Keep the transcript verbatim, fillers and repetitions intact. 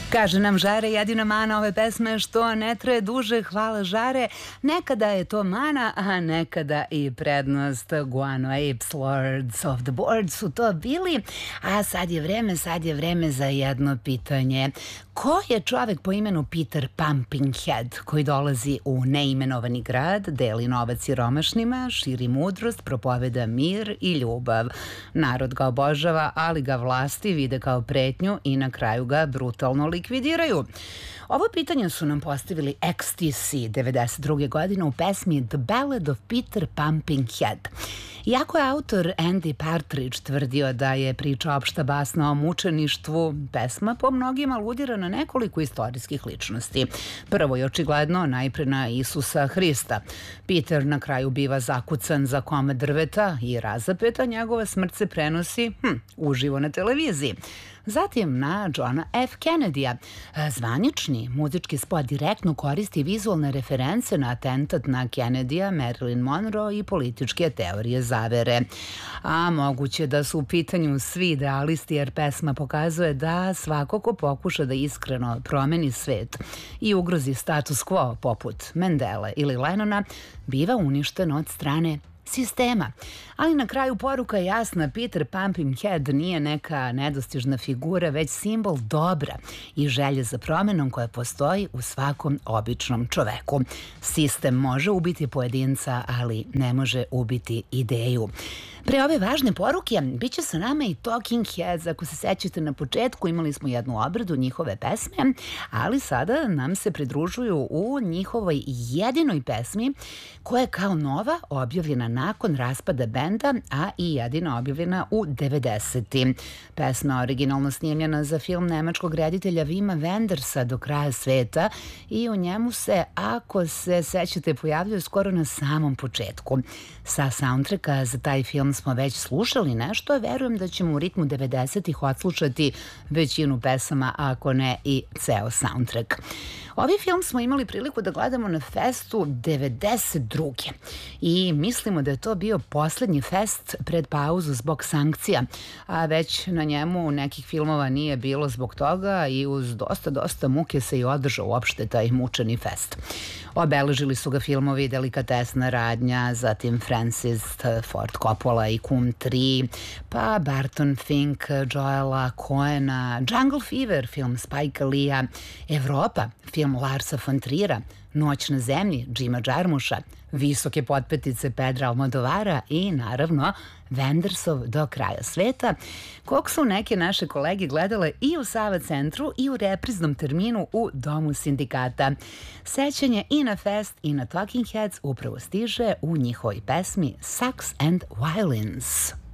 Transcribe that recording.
Kaže nam Žare, jedina mana ove pesme što ne traje duže, hvala Žare. Nekada je to mana, a nekada i prednost. Guano Apes, Lords of the Board su to bili, a sad je vreme, sad je vreme za jedno pitanje. Ko je čovek po imenu Peter Pumpkinhead, koji dolazi u neimenovani grad, deli novac siromašnima, širi mudrost, propoveda mir i ljubav? Narod ga obožava, ali ga vlasti vide kao pretnju i na kraju ga brutalno likvidiraju. Ovo pitanje su nam postavili X T C devedeset druge godine u pesmi The Ballad of Peter Pumpkinhead. Iako je autor Andy Partridge tvrdio da je priča opšta basna o mučeništvu, pesma po mnogima aludira na nekoliko istorijskih ličnosti. Prvo je očigledno najpre na Isusa Hrista. Peter na kraju biva zakucan za komad drveta i razapeta, njegova smrt se prenosi hm, uživo na televiziji. Zatim na Johna F. Kennedy-a. Zvanični muzički spot direktno koristi vizualne reference na atentat na Kennedy-a, Marilyn Monroe i političke teorije zavere. A moguće da su u pitanju svi idealisti, jer pesma pokazuje da svako ko pokuša da iskreno promeni svet i ugrozi status quo poput Mendele ili Lennona biva uništen od strane sistema. Ali na kraju poruka je jasna, Peter Pumpkinhead nije neka nedostižna figura, već simbol dobra i želje za promenom koja postoji u svakom običnom čoveku. Sistem može ubiti pojedinca, ali ne može ubiti ideju. Pre ove važne poruke bit će sa nama i Talking Heads. Ako se sećate, na početku imali smo jednu obradu njihove pesme, ali sada nam se pridružuju u njihovoj jedinoj pesmi koja je kao nova objavljena nakon raspada benda, a i jedina objavljena u devedesetim. Pesma originalno snimljena za film nemačkog reditelja Vima Wendersa Do kraja sveta i u njemu se, ako se sećate, pojavljaju skoro na samom početku. Sa soundtracka za taj film smo već slušali nešto, a verujem da ćemo u ritmu devedesetih odslušati većinu pesama, ako ne i ceo soundtrack. Ovaj film smo imali priliku da gledamo na festu devedeset druge i mislimo da je to bio poslednji fest pred pauzu zbog sankcija, a već na njemu nekih filmova nije bilo zbog toga i uz dosta, dosta muke se i održao uopšte taj mučeni fest. Obeležili su ga filmovi Delikatesna radnja, zatim Francis Ford Coppola i Kum tri, pa Barton Fink, Joela Coena, Jungle Fever, film Spike Lee-a, Evropa, film Larsa von Trier'a, Noć na zemlji, Jima Jarmusha, Visoke potpetice Pedra Almodovara i naravno Wendersov Do kraja sveta, kog su neke naše kolege gledale i u Sava centru i u repriznom terminu u Domu sindikata. Sećanje i na fest i na Talking Heads upravo stiže u njihovoj pesmi Sax and Violins.